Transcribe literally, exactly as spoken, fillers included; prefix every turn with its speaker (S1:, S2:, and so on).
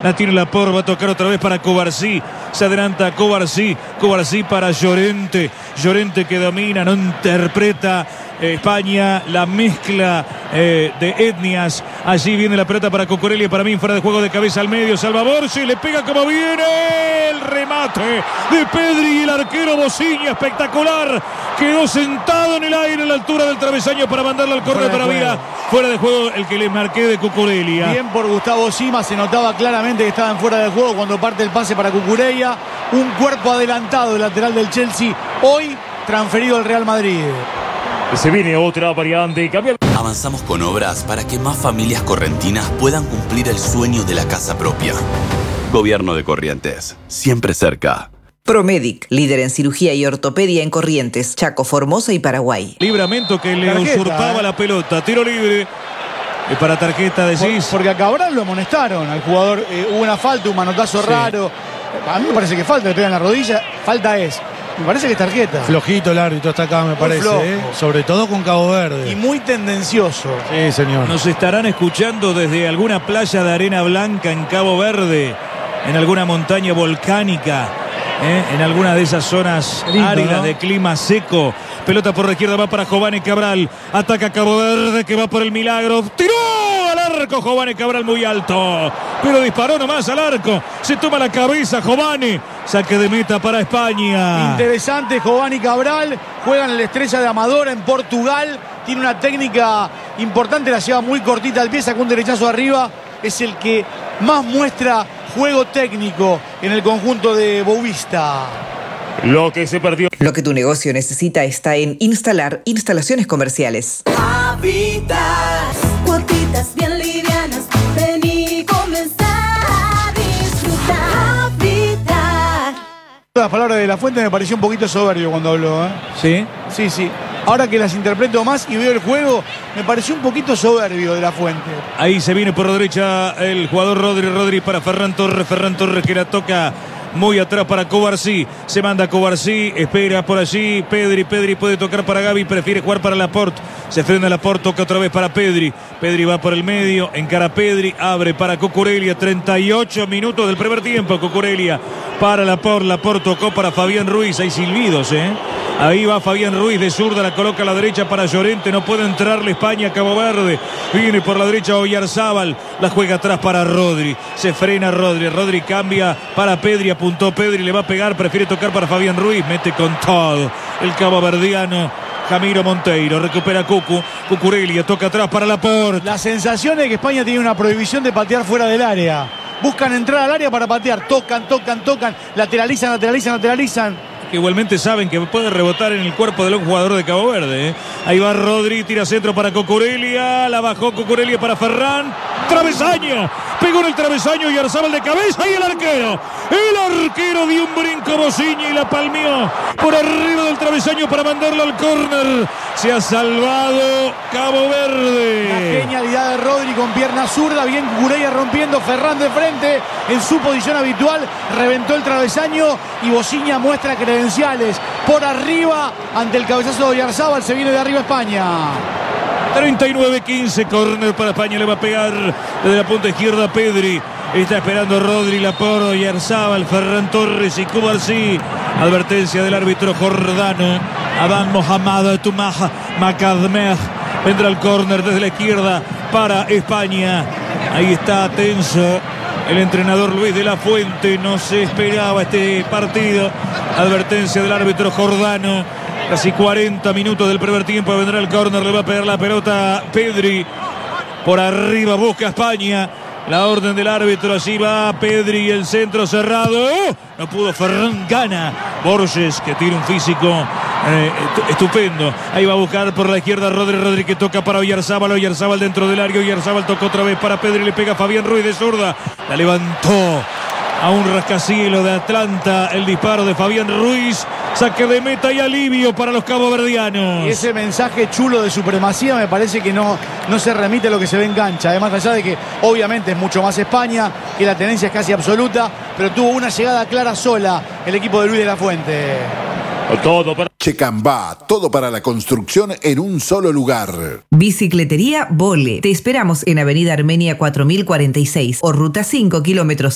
S1: La tiene Laporte, va a tocar otra vez para Cubarsí. Se adelanta Cubarsí. Cubarsí para Llorente. Llorente que domina, no interpreta eh, España la mezcla eh, de etnias. Allí viene la pelota para Cucurella. Para mí fuera de juego de cabeza al medio. Salva Borges, le pega como viene. El remate de Pedri y el arquero Bociña. Espectacular. Quedó sentado en el aire a la altura del travesaño para mandarle al córner para Vila. Fuera de juego el que le marqué de Cucurella.
S2: Bien por Gustavo Sima, se notaba claramente que estaban fuera de juego cuando parte el pase para Cucurella. Un cuerpo adelantado del lateral del Chelsea, hoy transferido al Real Madrid.
S1: Se viene otra variante. Cambia.
S3: Avanzamos con obras para que más familias correntinas puedan cumplir el sueño de la casa propia. Gobierno de Corrientes, siempre cerca.
S4: Promedic, líder en cirugía y ortopedia en Corrientes, Chaco, Formosa y Paraguay.
S1: Libramento que le
S2: Tarjeta,
S1: usurpaba
S2: eh.
S1: la pelota. Tiro libre. Y para tarjeta decís.
S2: Por, porque a Cabral lo amonestaron al jugador. Eh, hubo una falta, un manotazo sí. raro. A mí me parece que falta, le pegan la rodilla. Falta es. Me parece que es tarjeta.
S5: Flojito el árbitro está acá, me muy parece. ¿eh? Sobre todo con Cabo Verde.
S2: Y muy tendencioso.
S5: Sí, señor.
S1: Nos estarán escuchando desde alguna playa de arena blanca en Cabo Verde, en alguna montaña volcánica, ¿eh? en alguna de esas zonas lindo, áridas, ¿no? de clima seco. Pelota por la izquierda, va para Jovane Cabral. Ataca Cabo Verde, que va por el milagro. ¡Tiró! Al arco Jovane Cabral muy alto, pero disparó nomás al arco. Se toma la cabeza Jovane. Saque de meta para España.
S2: Interesante Jovane Cabral. Juega en la Estrella de Amadora en Portugal. Tiene una técnica importante, la lleva muy cortita al pie, saca un derechazo arriba. Es el que más muestra juego técnico en el conjunto de Boavista.
S1: Lo que se perdió.
S4: Lo que tu negocio necesita está en Instalar Instalaciones Comerciales.
S6: Habitat, cuotitas bien livianas, ven y comenzá a disfrutar. Habitat.
S2: Las palabras de La Fuente me pareció un poquito soberbio cuando habló, ¿eh?
S1: ¿Sí?
S2: Sí, sí. Ahora que las interpreto más y veo el juego, me pareció un poquito soberbio de La Fuente.
S1: Ahí se viene por la derecha el jugador Rodri, Rodri para Ferran Torres, Ferran Torres que la toca muy atrás para Cubarsí, se manda Cubarsí, espera por allí Pedri, Pedri puede tocar para Gavi, prefiere jugar para Laporte, se frena Laporte, toca otra vez para Pedri, Pedri va por el medio, encara Pedri, abre para Cucurella, treinta y ocho minutos del primer tiempo, Cucurella para Laporte, Laporte tocó para Fabián Ruiz, hay silbidos, eh ahí va Fabián Ruiz de zurda, la coloca a la derecha para Llorente, no puede entrarle España a Cabo Verde, viene por la derecha Oyarzábal, la juega atrás para Rodri, se frena Rodri, Rodri cambia para Pedri, apuntó Pedri, le va a pegar, prefiere tocar para Fabián Ruiz, mete con todo el caboverdiano Jamiro Monteiro, recupera Cucu, Cucurella, toca atrás para Laporte.
S2: La sensación es que España tiene una prohibición de patear fuera del área. Buscan entrar al área para patear, tocan, tocan, tocan, lateralizan, lateralizan, lateralizan.
S1: Que igualmente saben que puede rebotar en el cuerpo de un jugador de Cabo Verde, ¿eh? Ahí va Rodri, tira centro para Cucurella, la bajó Cucurella para Ferran, travesaño, pegó en el travesaño y Arzábal de cabeza y el arquero, el arquero dio un brinco Bociña y la palmeó por arriba del travesaño para mandarlo al córner. Se ha salvado Cabo Verde.
S2: La genialidad de Rodri con pierna zurda, bien Cucurella rompiendo, Ferran de frente en su posición habitual, reventó el travesaño y Bociña muestra credenciales por arriba ante el cabezazo de Oyarzábal, se viene de arriba España.
S1: treinta y nueve quince, córner para España, le va a pegar desde la punta izquierda Pedri. Está esperando Rodri, Laporte, Oyarzábal, Ferran Torres y Cubarsí. Advertencia del árbitro jordano, Adán Mohamed Tumah Makadmeh. Vendrá el córner desde la izquierda para España. Ahí está tenso el entrenador Luis de la Fuente, no se esperaba este partido. Advertencia del árbitro jordano. Casi cuarenta minutos del primer tiempo, vendrá el córner, le va a pegar la pelota Pedri. Por arriba busca España. La orden del árbitro, allí va Pedri, el centro cerrado. No pudo, Ferran gana. Borges, que tiene un físico eh, estupendo. Ahí va a buscar por la izquierda Rodri, Rodri que toca para Oyarzábal. Oyarzábal dentro del área. Oyarzábal tocó otra vez para Pedri, le pega Fabián Ruiz de zurda. La levantó a un rascacielos de Atlanta. El disparo de Fabián Ruiz. Saque de meta y alivio para los caboverdianos.
S2: Y ese mensaje chulo de supremacía me parece que no, no se remite a lo que se ve en cancha. Además, allá de que obviamente es mucho más España, que la tenencia es casi absoluta, pero tuvo una llegada clara sola el equipo de Luis de la Fuente.
S1: Todo para...
S7: Checambá, todo para la construcción en un solo lugar.
S4: Bicicletería Vole. Te esperamos en Avenida Armenia cuatro mil cuarenta y seis o Ruta cinco kilómetros